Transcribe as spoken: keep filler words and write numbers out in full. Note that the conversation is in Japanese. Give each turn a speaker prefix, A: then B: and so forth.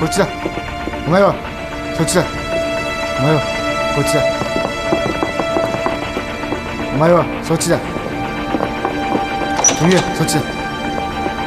A: こっちだ。お前はそっちだ。お前はこっちだ。お前はそっちだ。君はそっちだ。